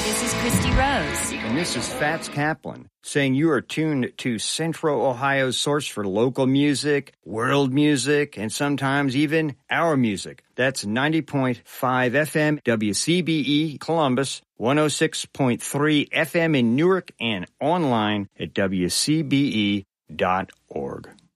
This is Christy Rose. And this is Fats Kaplan saying you are tuned to Central Ohio's source for local music, world music, and sometimes even our music. That's 90.5 FM WCBE Columbus, 106.3 FM in Newark, and online at WCBE.org.